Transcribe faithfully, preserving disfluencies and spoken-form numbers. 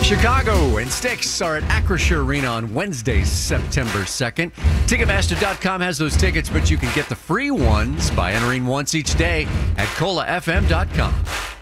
Chicago and Styx are at Acrisure Arena on Wednesday, September second. Ticketmaster dot com has those tickets, but you can get the free ones by entering once each day at cola f m dot com.